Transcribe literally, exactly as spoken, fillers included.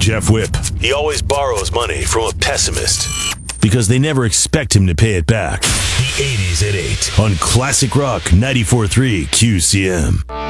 Jeff Whip. He always borrows money from a pessimist because they never expect him to pay it back. The eighties at eight on Classic Rock ninety-four point three Q C M.